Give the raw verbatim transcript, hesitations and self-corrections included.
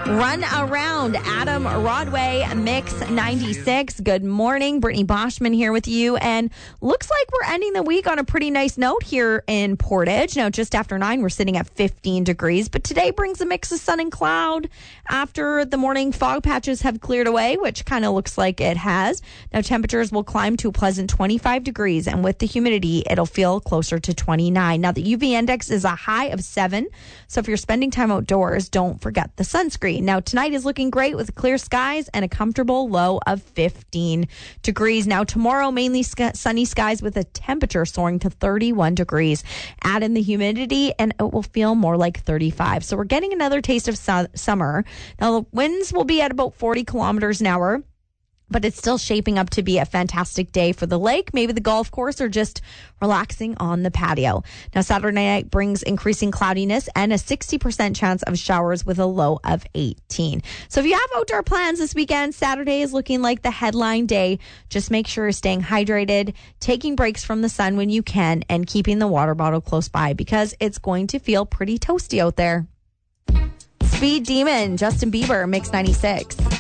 Run Around, Adam Rodway, Mix ninety-six. Good morning. Brittany Boschman here with you. And looks like we're ending the week on a pretty nice note here in Portage. Now, just after nine, we're sitting at fifteen degrees. But today brings a mix of sun and cloud after the morning fog patches have cleared away, which kind of looks like it has. Now, temperatures will climb to a pleasant twenty-five degrees. And with the humidity, it'll feel closer to twenty-nine. Now, the U V index is a high of seven. So if you're spending time outdoors, don't forget the sunscreen. Now, tonight is looking great with clear skies and a comfortable low of fifteen degrees. Now, tomorrow, mainly sc- sunny skies with a temperature soaring to thirty-one degrees. Add in the humidity, and it will feel more like thirty-five. So we're getting another taste of su- summer. Now, the winds will be at about forty kilometers an hour. But it's still shaping up to be a fantastic day for the lake, maybe the golf course, or just relaxing on the patio. Now, Saturday night brings increasing cloudiness and a sixty percent chance of showers with a low of eighteen. So if you have outdoor plans this weekend, Saturday is looking like the headline day. Just make sure you're staying hydrated, taking breaks from the sun when you can, and keeping the water bottle close by because it's going to feel pretty toasty out there. Speed Demon, Justin Bieber, Mix ninety-six.